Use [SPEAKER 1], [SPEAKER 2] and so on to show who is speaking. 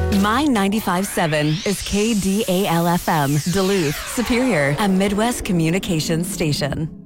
[SPEAKER 1] My 95.7 is KDAL-FM, Duluth, Superior, a Midwest communications station.